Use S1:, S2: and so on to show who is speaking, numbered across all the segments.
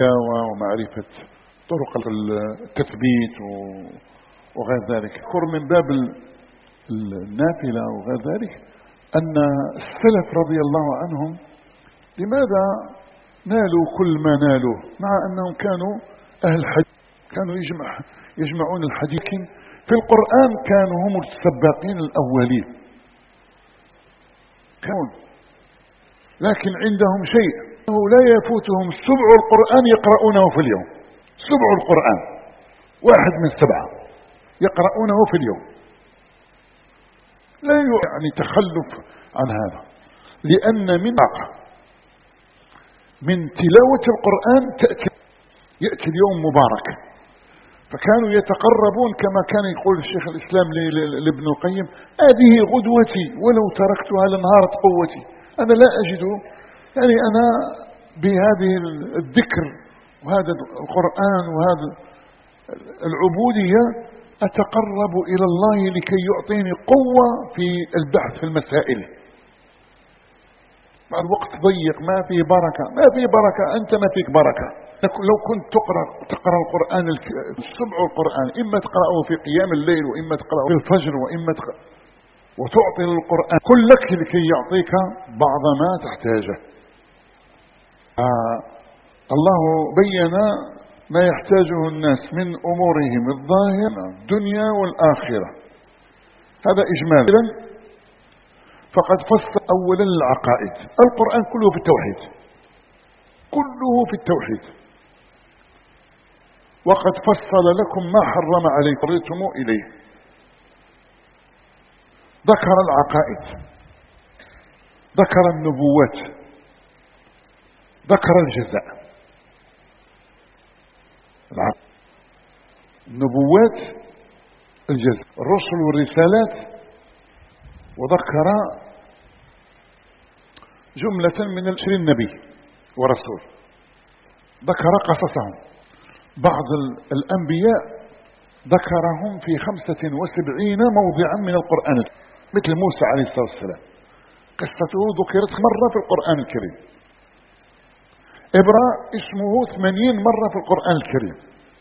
S1: ومعرفة طرق التثبيت وغير ذلك. كر من باب النافلة وغير ذلك أن السلف رضي الله عنهم لماذا نالوا كل ما نالوا مع أنهم كانوا أهل حديث، كانوا يجمعون الحديث في القرآن، كانوا هم السباقين الأولين لكن عندهم شيء أنه لا يفوتهم سبع القرآن يقرؤونه في اليوم. سبع القرآن، واحد من 7 يقرؤونه في اليوم، لا يعني تخلف عن هذا، لأن من تلاوة القرآن يأتي اليوم مبارك. فكانوا يتقربون كما كان يقول الشيخ الإسلام لابن القيم: هذه غدوتي ولو تركتها لانهارت قوتي. أنا لا أجد يعني أنا بهذه الذكر وهذا القرآن وهذا العبودية أتقرب إلى الله لكي يعطيني قوة في البحث في المسائل. مع الوقت ضيق، ما فيه بركة، ما فيه بركة، أنت ما فيك بركة. لو كنت تقرأ القرآن سبع القرآن، إما تقرأه في قيام الليل، وإما تقرأه في الفجر، وإما وتعطي القرآن كلك لكي يعطيك بعض ما تحتاجه. الله بين ما يحتاجه الناس من أمورهم الظاهرة الدنيا والآخرة، هذا إجمالا. فقد فصل أولا العقائد. القرآن كله في التوحيد، كله في التوحيد. وقد فصل لكم ما حرم عليكم اضطررتم إليه. ذكر العقائد، ذكر النبوات، ذكر الجزاء. النبوات، الجزاء، الرسل والرسالات. وذكر جملة من 20 نبي ورسول، ذكر قصصهم. بعض الأنبياء ذكرهم في 75 موضعا من القرآن، مثل موسى عليه الصلاة والسلام، قصته ذكرت مرة في القرآن الكريم. إبراء اسمه 80 مرة في القرآن الكريم.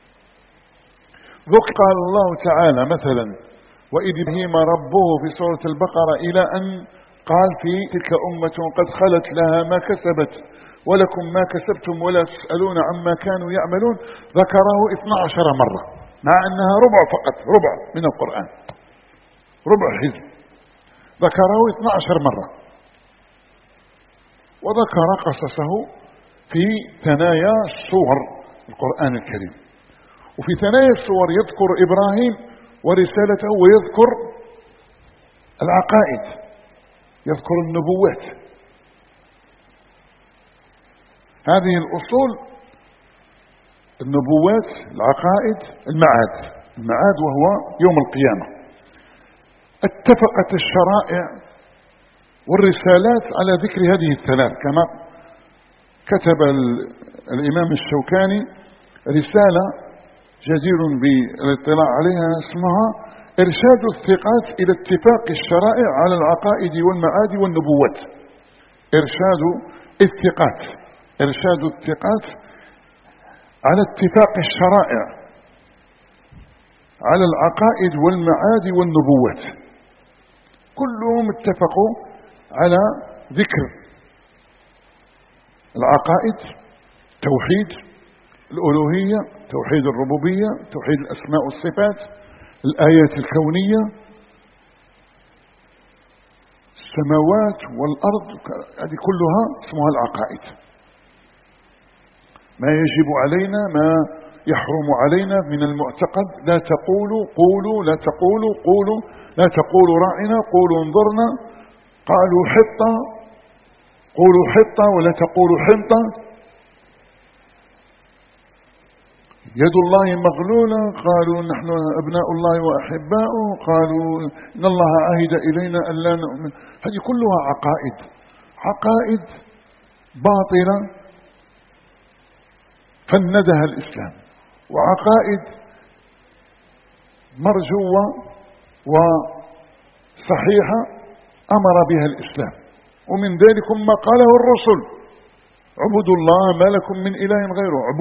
S1: قال الله تعالى مثلا: وإذ ابراهيم ربه في سورة البقرة، إلى أن قال في تلك أمة قد خلت لها ما كسبت ولكم ما كسبتم ولا تسألون عما كانوا يعملون. ذكره 12 مرة، مع أنها ربع فقط، ربع من القرآن، ربع حزب، ذكره 12 مرة. وذكر قصصه في ثنايا سور القرآن الكريم. وفي ثنايا السور يذكر إبراهيم ورسالته، ويذكر العقائد، يذكر النبوات. هذه الأصول: النبوات، العقائد، المعاد وهو يوم القيامة. اتفقت الشرائع والرسالات على ذكر هذه الثلاث، كما كتب الإمام الشوكاني رسالة جدير بالاطلاع عليها اسمها إرشاد الثقات إلى اتفاق الشرائع على العقائد والمعاد والنبوات. إرشاد الثقات على اتفاق الشرائع على العقائد والمعاد والنبوات. كلهم اتفقوا على ذكر العقائد، توحيد الألوهية، توحيد الربوبية، توحيد الأسماء والصفات، الآيات الكونية، السماوات والأرض، هذه كلها اسمها العقائد. ما يجب علينا، ما يحرم علينا من المعتقد: لا تقولوا قولوا، لا تقولوا قولوا، لا تقولوا راعنا، قولوا انظرنا، قالوا حطة قولوا حطة ولا تقولوا حنطة، يد الله مغلولة، قالوا نحن أبناء الله وأحباؤه، قالوا إن الله عهد إلينا أن لا نؤمن. هذه كلها عقائد باطلة فندها الإسلام، وعقائد مرجوة وصحيحة أمر بها الإسلام. ومن ذلك ما قاله الرسل: اعبدوا الله ما لكم من إله غيره.